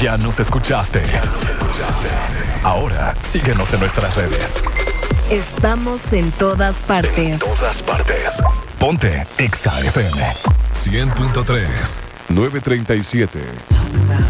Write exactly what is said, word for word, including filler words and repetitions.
Ya nos escuchaste. Ya nos escuchaste. Ahora, síguenos en nuestras redes. Estamos en todas partes. En todas partes. Ponte Exa F M. cien punto tres, novecientos treinta y siete.